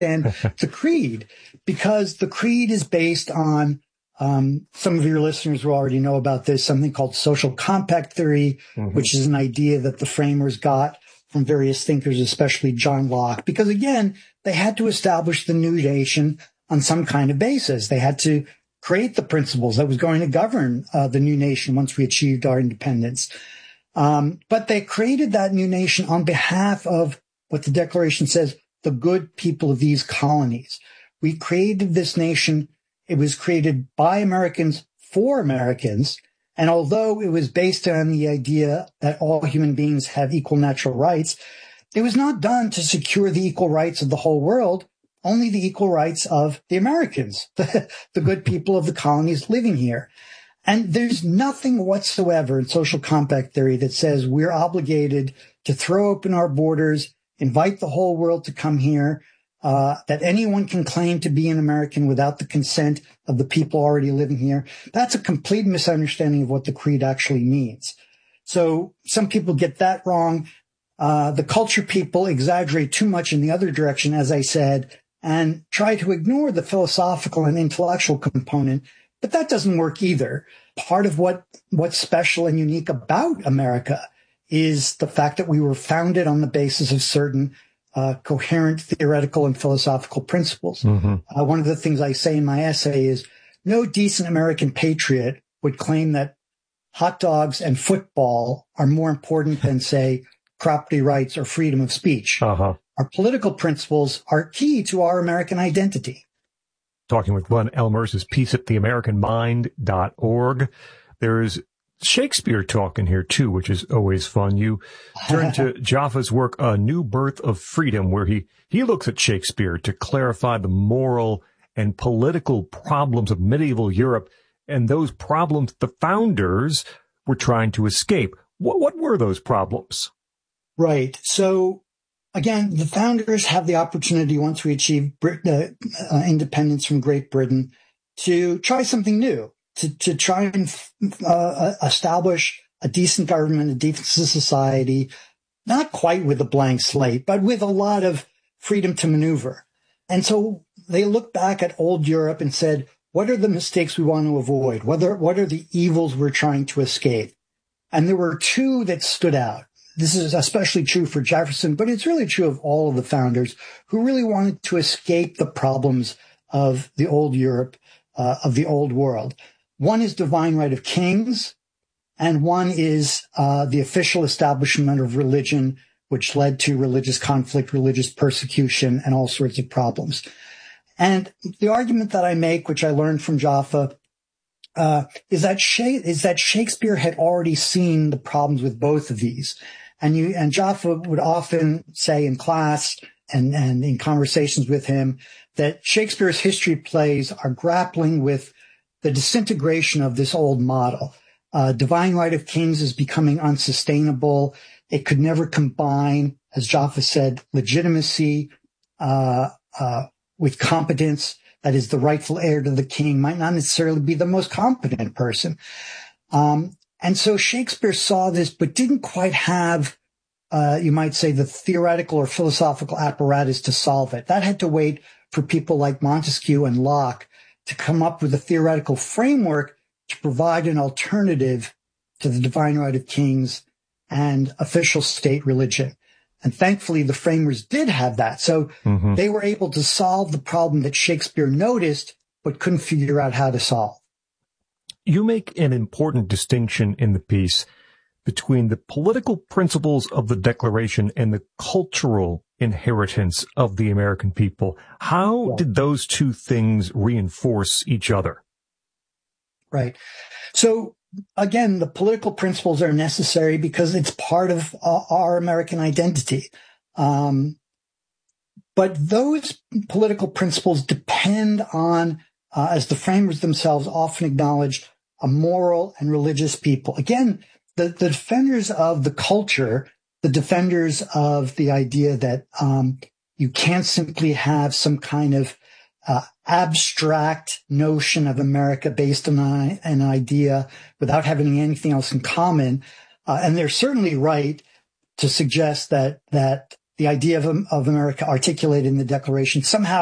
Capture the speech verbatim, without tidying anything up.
understand the creed, because the creed is based on, um, some of your listeners will already know about this, something called social compact theory, mm-hmm. which is an idea that the framers got from various thinkers, especially John Locke, because again, they had to establish the new nation on some kind of basis. They had to create the principles that was going to govern uh, the new nation once we achieved our independence. Um, but they created that new nation on behalf of what the Declaration says, the good people of these colonies. We created this nation. It was created by Americans for Americans. And although it was based on the idea that all human beings have equal natural rights, it was not done to secure the equal rights of the whole world, only the equal rights of the Americans, the, the good people of the colonies living here. And there's nothing whatsoever in social compact theory that says we're obligated to throw open our borders, invite the whole world to come here, uh, that anyone can claim to be an American without the consent of the people already living here. That's a complete misunderstanding of what the creed actually means. So some people get that wrong. Uh, the culture people exaggerate too much in the other direction, as I said, and try to ignore the philosophical and intellectual component. But that doesn't work either. Part of what, what's special and unique about America is the fact that we were founded on the basis of certain uh, coherent theoretical and philosophical principles. Mm-hmm. Uh, one of the things I say in my essay is no decent American patriot would claim that hot dogs and football are more important than, say, property rights or freedom of speech. Uh-huh. Our political principles are key to our American identity. Talking with Glenn Elmers is peace at the american mind dot org. There's Shakespeare talk in here too, which is always fun. You turn to Jaffa's work, A New Birth of Freedom, where he, he looks at Shakespeare to clarify the moral and political problems of medieval Europe and those problems the founders were trying to escape. What, what were those problems? Right. So again, the founders have the opportunity, once we achieve Brit- uh, uh, independence from Great Britain, to try something new, to, to try and uh, establish a decent government, a decent society, not quite with a blank slate, but with a lot of freedom to maneuver. And so they looked back at old Europe and said, what are the mistakes we want to avoid? What are, what are the evils we're trying to escape? And there were two that stood out. This is especially true for Jefferson, but it's really true of all of the founders who really wanted to escape the problems of the old Europe, uh, of the old world. One is divine right of kings, and one is uh, the official establishment of religion, which led to religious conflict, religious persecution, and all sorts of problems. And the argument that I make, which I learned from Jaffa, uh, is that Sha- is that Shakespeare had already seen the problems with both of these. And you, and Jaffa would often say in class and, and in conversations with him that Shakespeare's history plays are grappling with the disintegration of this old model. Uh, divine right of kings is becoming unsustainable. It could never combine, as Jaffa said, legitimacy, uh, uh, with competence. That is, the rightful heir to the king might not necessarily be the most competent person. Um, And so Shakespeare saw this, but didn't quite have, uh, you might say, the theoretical or philosophical apparatus to solve it. That had to wait for people like Montesquieu and Locke to come up with a theoretical framework to provide an alternative to the divine right of kings and official state religion. And thankfully, the framers did have that. So mm-hmm. they were able to solve the problem that Shakespeare noticed, but couldn't figure out how to solve. You make an important distinction in the piece between the political principles of the Declaration and the cultural inheritance of the American people. How yeah. did those two things reinforce each other? Right. So again, the political principles are necessary because it's part of uh, our American identity. Um, but those political principles depend on, uh, as the framers themselves often acknowledged, a moral and religious people. Again, the, the defenders of the culture, the defenders of the idea that um, you can't simply have some kind of uh, abstract notion of America based on a, an idea without having anything else in common. Uh, and they're certainly right to suggest that that the idea of, of America articulated in the Declaration somehow